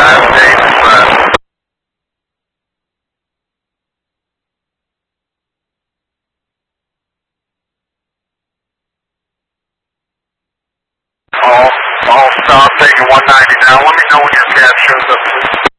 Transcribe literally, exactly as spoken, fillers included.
five, dangerous five. All, all stop, taking one ninety now. Let me know when your cab shows up, please.